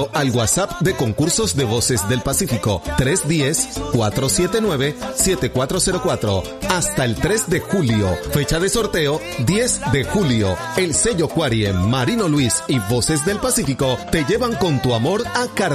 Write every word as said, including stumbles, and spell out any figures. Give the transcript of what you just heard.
al WhatsApp de Concursos de Voces del Pacífico tres uno cero, cuatro siete nueve, siete cuatro cero cuatro hasta el tres de julio. Fecha de sorteo diez de julio. El sello Quariem, Marino Luis y Voces del Pacífico te llevan con tu amor a Cartagena.